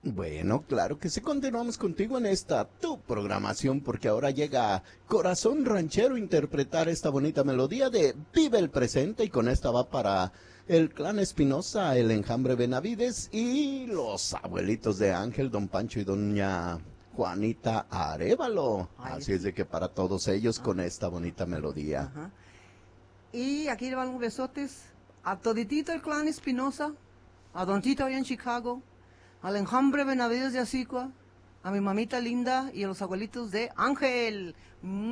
Bueno, claro que sí, continuamos contigo en esta tu programación porque ahora llega Corazón Ranchero a interpretar esta bonita melodía de Vive el Presente y con esta va para el clan Espinosa, el Enjambre Benavides y los abuelitos de Ángel, don Pancho y doña Juanita Arévalo. Ay, Así es de que para todos ellos con ajá, esta bonita melodía. ajá. Y aquí le van los besotes a toditito el clan Espinosa, a Don Tito allá en Chicago, al Enjambre Benavides de Asicua, a mi mamita linda y a los abuelitos de Ángel.